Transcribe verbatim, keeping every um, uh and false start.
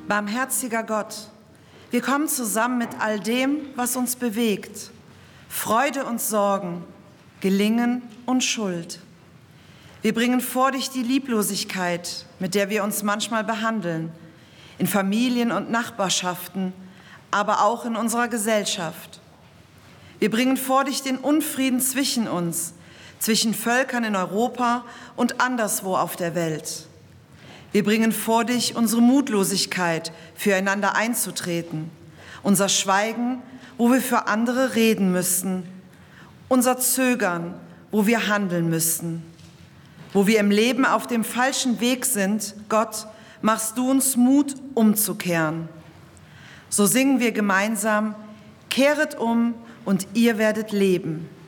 Barmherziger Gott, wir kommen zusammen mit all dem, was uns bewegt, Freude und Sorgen, Gelingen und Schuld. Wir bringen vor dich die Lieblosigkeit, mit der wir uns manchmal behandeln, in Familien und Nachbarschaften, aber auch in unserer Gesellschaft. Wir bringen vor dich den Unfrieden zwischen uns, zwischen Völkern in Europa und anderswo auf der Welt. Wir bringen vor dich unsere Mutlosigkeit, füreinander einzutreten, unser Schweigen, wo wir für andere reden müssten, unser Zögern, wo wir handeln müssten. Wo wir im Leben auf dem falschen Weg sind, Gott, machst du uns Mut, umzukehren. So singen wir gemeinsam: Kehret um und ihr werdet leben.